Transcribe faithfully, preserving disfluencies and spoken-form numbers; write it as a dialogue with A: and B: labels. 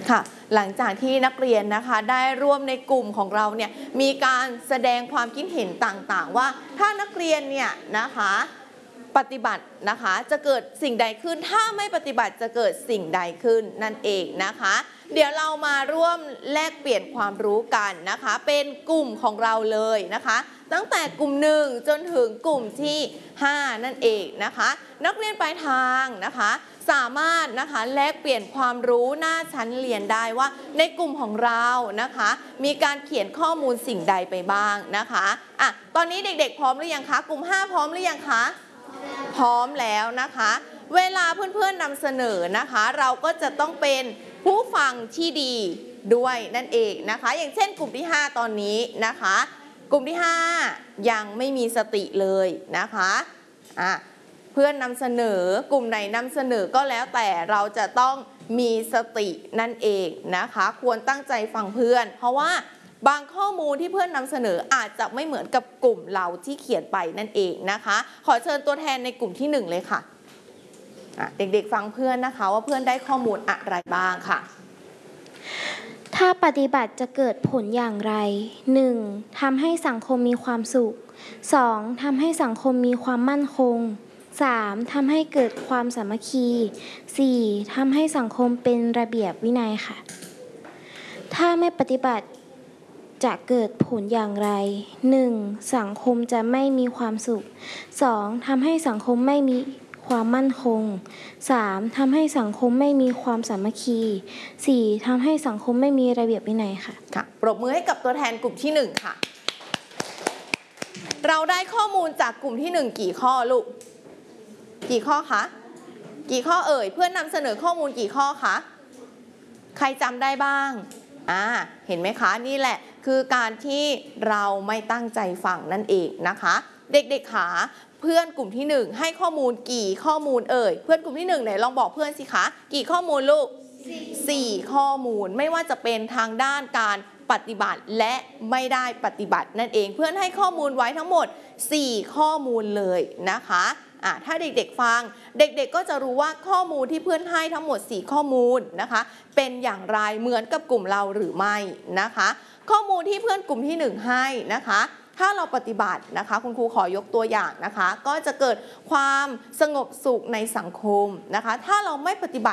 A: ค่ะหลังจากที่นักเรียนนะคะได้ร่วมในกลุ่มของเราเนี่ยมีการแสดงความคิดเห็นต่างๆว่าถ้านักเรียนเนี่ยนะคะปฏิบัตินะคะจะเกิดสิ่งใดขึ้นถ้าไม่ปฏิบัติจะเกิดสิ่งใดขึ้นนั่นเองนะคะเดี๋ยวเรามาร่วมแลกเปลี่ยนความรู้กันนะคะเป็นกลุ่มของเราเลยนะคะตั้งแต่กลุ่มหนึ่งจนถึงกลุ่มที่ห้านั่นเองนะคะนักเรียนปลายทางนะคะสามารถนะคะแลกเปลี่ยนความรู้หน้าชั้นเรียนได้ว่าในกลุ่มของเรานะคะมีการเขียนข้อมูลสิ่งใดไปบ้างนะคะอ่ะตอนนี้เด็กๆพร้อมหรือยังคะกลุ่มห้าพร้อมหรือยังคะพร้อมแล้วนะคะเวลาเพื่อนๆนำเสนอนะคะเราก็จะต้องเป็นผู้ฟังที่ดีด้วยนั่นเองนะคะอย่างเช่นกลุ่มที่ห้าตอนนี้นะคะกลุ่มที่ห้ายังไม่มีสติเลยนะคะอ่ะเพื่อนนำเสนอกลุ่มไหนนำเสนอก็แล้วแต่เราจะต้องมีสตินั่นเองนะคะควรตั้งใจฟังเพื่อนเพราะว่าบางข้อมูลที่เพื่อนนำเสนออาจจะไม่เหมือนกับกลุ่มเราที่เขียนไปนั่นเองนะคะขอเชิญตัวแทนในกลุ่มที่หนึ่งเลยค่ะเด็กๆฟังเพื่อนนะคะว่าเพื่อนได้ข้อมูลอะไรบ้างค่ะ
B: ถ้าปฏิบัติจะเกิดผลอย่างไร หนึ่ง. ทำให้สังคมมีความสุข สอง. ทำให้สังคมมีความมั่นคง สาม. ทำให้เกิดความสามัคคี สี่. ทำให้สังคมเป็นระเบียบวินัยค่ะถ้าไม่ปฏิบัติจะเกิดผลอย่างไร หนึ่ง. สังคมจะไม่มีความสุข สอง. ทำให้สังคมไม่มีความมั่นคง สาม. ทำให้สังคมไม่มีความสามัคคี สี่. ทำให้สังคมไม่มีระเบียบวินัยค่ะ
A: ค่ะปรบมือให้กับตัวแทนกลุ่มที่หนึ่งค่ะเราได้ข้อมูลจากกลุ่มที่หนึ่งกี่ข้อลูกกี่ข้อคะกี่ข้อเอ่ยเพื่อนนำเสนอข้อมูลกี่ข้อคะใครจำได้บ้างอ่าเห็นไหมคะนี่แหละคือการที่เราไม่ตั้งใจฟังนั่นเองนะคะเด็กๆขาเพื่อนกลุ่มที่หนึ่งให้ข้อมูลกี่ข้อมูลเอ่ยเพื่อนกลุ่มที่หนึ่งไหนลองบอกเพื่อนสิคะกี่ข้อมูลลูกสี่ข้อมูลไม่ว่าจะเป็นทางด้านการปฏิบัติและไม่ได้ปฏิบัตินั่นเองเพื่อนให้ข้อมูลไว้ทั้งหมดสี่ข้อมูลเลยนะคะอ่ะถ้าเด็กๆฟังเด็กๆก็จะรู้ว่าข้อมูลที่เพื่อนให้ทั้งหมดสี่ข้อมูลนะคะเป็นอย่างไรเหมือนกับกลุ่มเราหรือไม่นะคะข้อมูลที่เพื่อนกลุ่มที่หนึ่งให้นะคะถ้าเราปฏิบัตินะคะคุณครูขอยกตัวอย่างนะคะก็จะเกิดความสงบสุขในสังคมนะคะถ้าเราไม่ปฏิบัติ